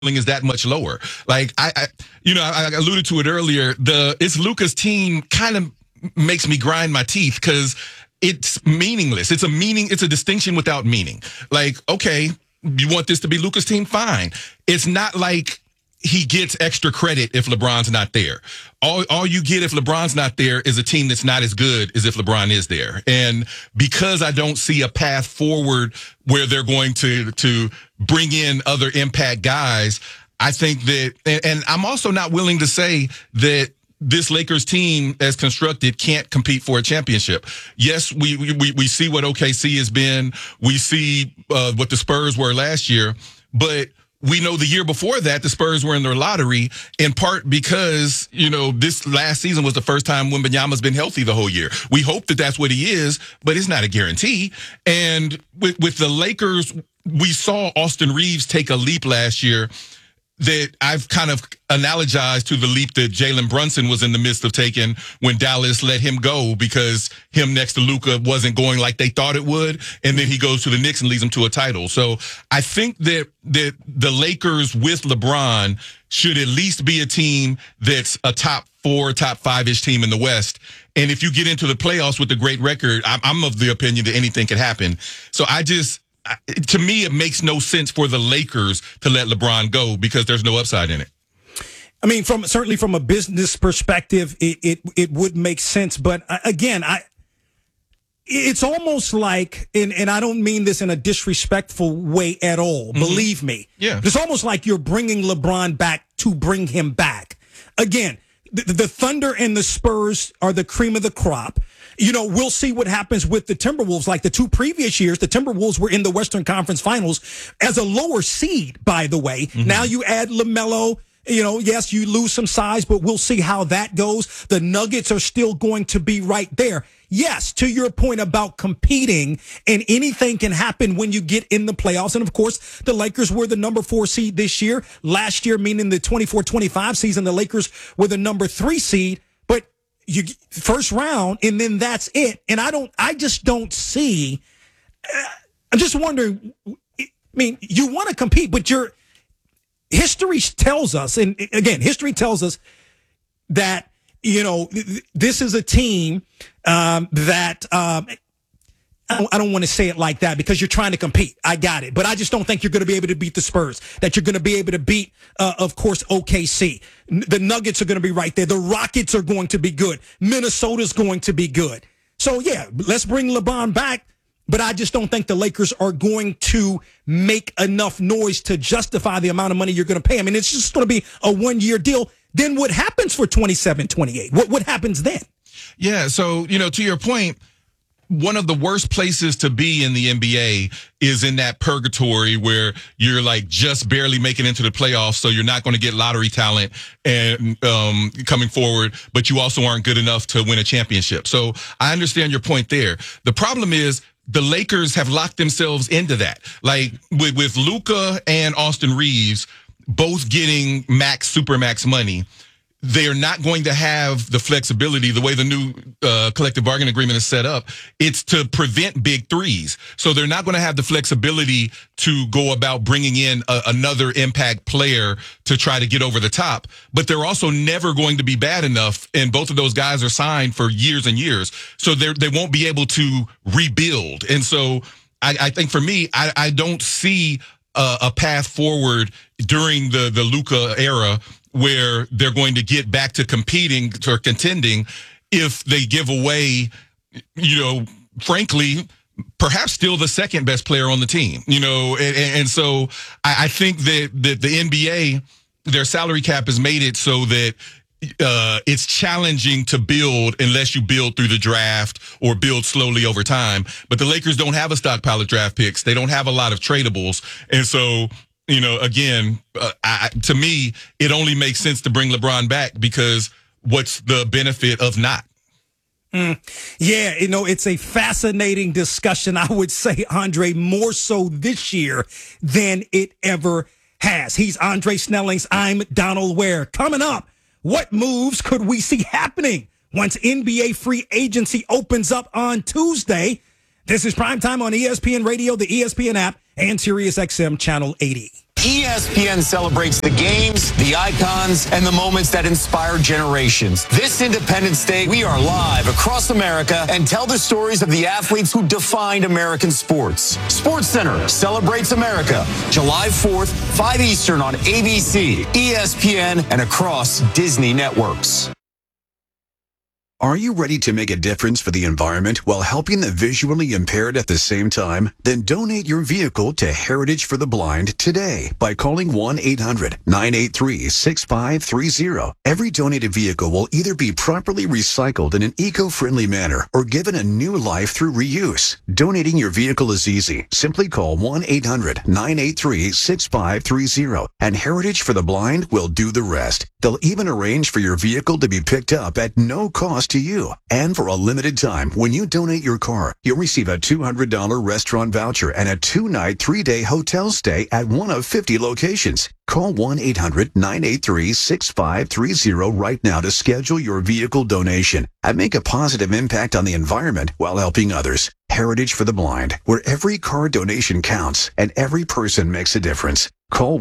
is that much lower. Like I alluded to it earlier. It's Luka's team kind of makes me grind my teeth because it's meaningless. It's a distinction without meaning. Like, okay, you want this to be Luka's team? Fine. It's not like he gets extra credit if LeBron's not there. All you get if LeBron's not there is a team that's not as good as if LeBron is there. And because I don't see a path forward where they're going to bring in other impact guys, I think that, and I'm also not willing to say that this Lakers team, as constructed, can't compete for a championship. Yes, we see what OKC has been. We see what the Spurs were last year, but we know the year before that, the Spurs were in their lottery, in part because, this last season was the first time Wembanyama's been healthy the whole year. We hope that that's what he is, but it's not a guarantee. And with the Lakers, we saw Austin Reeves take a leap last year that I've kind of analogized to the leap that Jalen Brunson was in the midst of taking when Dallas let him go because him next to Luka wasn't going like they thought it would, and then he goes to the Knicks and leads them to a title. So I think that the Lakers with LeBron should at least be a team that's a top 4, top 5-ish team in the West. And if you get into the playoffs with a great record, I'm of the opinion that anything could happen. So to me, it makes no sense for the Lakers to let LeBron go because there's no upside in it. I mean, certainly from a business perspective, it would make sense. But again, it's almost like, and I don't mean this in a disrespectful way at all. Mm-hmm. Believe me. Yeah. It's almost like you're bringing LeBron back to bring him back. Again, the Thunder and the Spurs are the cream of the crop. We'll see what happens with the Timberwolves. Like the 2 previous years, the Timberwolves were in the Western Conference Finals as a lower seed, by the way. Mm-hmm. Now you add LaMelo. Yes, you lose some size, but we'll see how that goes. The Nuggets are still going to be right there. Yes, to your point about competing, and anything can happen when you get in the playoffs. And, of course, the Lakers were the number 4 seed this year. Last year, meaning the 24-25 season, the Lakers were the number 3 seed. But you first round, and then that's it. And I just don't see. I'm just wondering. I mean, you want to compete, but history tells us, and again, history tells us that this is a team that I don't want to say it like that because you're trying to compete. I got it. But I just don't think you're going to be able to beat the Spurs, that you're going to be able to beat, of course, OKC. The Nuggets are going to be right there. The Rockets are going to be good. Minnesota's going to be good. So, yeah, let's bring LeBron back. But I just don't think the Lakers are going to make enough noise to justify the amount of money you're going to pay. I mean, it's just going to be a 1-year deal. Then what happens for 27, 28? What happens then? Yeah, so, to your point, one of the worst places to be in the NBA is in that purgatory where you're like just barely making into the playoffs. So you're not going to get lottery talent and coming forward, but you also aren't good enough to win a championship. So I understand your point there. The problem is the Lakers have locked themselves into that. Like with Luka and Austin Reeves both getting supermax money, they're not going to have the flexibility the way the new collective bargaining agreement is set up. It's to prevent big threes. So they're not going to have the flexibility to go about bringing in another impact player to try to get over the top. But they're also never going to be bad enough. And both of those guys are signed for years and years. So they won't be able to rebuild. And so I think for me, I don't see a path forward during the Luka era where they're going to get back to competing or contending if they give away, frankly, perhaps still the second best player on the team, and so I think that the NBA, their salary cap has made it so that it's challenging to build unless you build through the draft or build slowly over time. But the Lakers don't have a stockpile of draft picks. They don't have a lot of tradables. And so, again, to me, it only makes sense to bring LeBron back because what's the benefit of not? Yeah, it's a fascinating discussion, I would say, Andre, more so this year than it ever has. He's Andre Snellings. I'm Donald Ware. Coming up, what moves could we see happening once NBA free agency opens up on Tuesday? This is Primetime on ESPN Radio, the ESPN app, and SiriusXM Channel 80. ESPN celebrates the games, the icons, and the moments that inspire generations. This Independence Day, we are live across America and tell the stories of the athletes who defined American sports. SportsCenter celebrates America, July 4th, 5 Eastern on ABC, ESPN, and across Disney networks. Are you ready to make a difference for the environment while helping the visually impaired at the same time? Then donate your vehicle to Heritage for the Blind today by calling 1-800-983-6530. Every donated vehicle will either be properly recycled in an eco-friendly manner or given a new life through reuse. Donating your vehicle is easy. Simply call 1-800-983-6530 and Heritage for the Blind will do the rest. They'll even arrange for your vehicle to be picked up at no cost to you. And for a limited time, when you donate your car, you'll receive a $200 restaurant voucher and a 2-night, 3-day hotel stay at one of 50 locations. Call 1-800-983-6530 right now to schedule your vehicle donation and make a positive impact on the environment while helping others. Heritage for the Blind, where every car donation counts and every person makes a difference. Call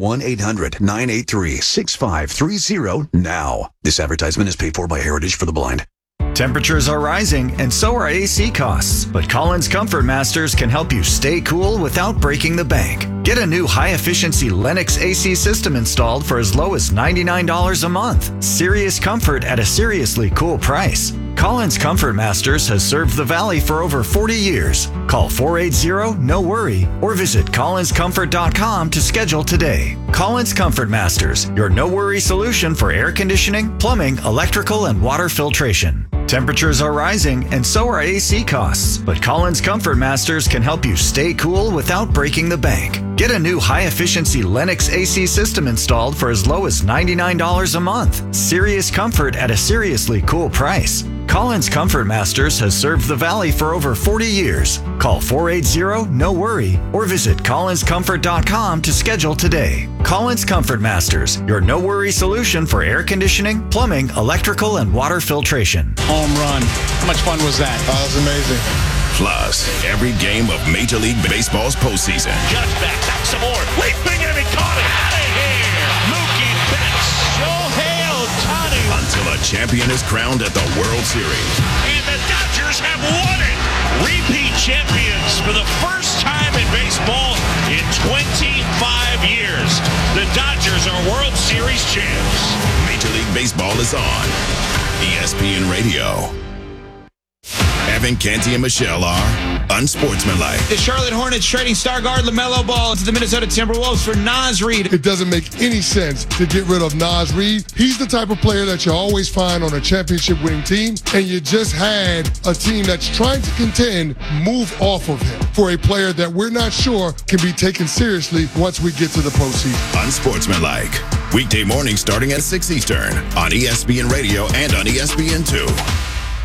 1-800-983-6530 now. This advertisement is paid for by Heritage for the Blind. Temperatures are rising, and so are AC costs. But Collins Comfort Masters can help you stay cool without breaking the bank. Get a new high-efficiency Lennox AC system installed for as low as $99 a month. Serious comfort at a seriously cool price. Collins Comfort Masters has served the Valley for over 40 years. Call 480-NO-WORRY or visit collinscomfort.com to schedule today. Collins Comfort Masters, your no-worry solution for air conditioning, plumbing, electrical, and water filtration. Temperatures are rising, and so are AC costs. But Collins Comfort Masters can help you stay cool without breaking the bank. Get a new high-efficiency Lennox AC system installed for as low as $99 a month. Serious comfort at a seriously cool price. Collins Comfort Masters has served the Valley for over 40 years. Call 480-NO-WORRY or visit collinscomfort.com to schedule today. Collins Comfort Masters, your no-worry solution for air conditioning, plumbing, electrical, and water filtration. Home run. How much fun was that? Oh, that was amazing. Plus, every game of Major League Baseball's postseason. Just back some more. Leaping and he caught it. Out of here. Mookie Betts. Shohei Ohtani. Until a champion is crowned at the World Series. And the Dodgers have won it. Repeat champions for the first time in baseball in 25 years. The Dodgers are World Series champs. Major League Baseball is on ESPN Radio. Evan, Canty, and Michelle are unsportsmanlike. The Charlotte Hornets trading star guard LaMelo Ball to the Minnesota Timberwolves for Naz Reid. It doesn't make any sense to get rid of Naz Reid. He's the type of player that you always find on a championship-winning team, and you just had a team that's trying to contend move off of him for a player that we're not sure can be taken seriously once we get to the postseason. Unsportsmanlike. Weekday morning starting at 6 Eastern on ESPN Radio and on ESPN2.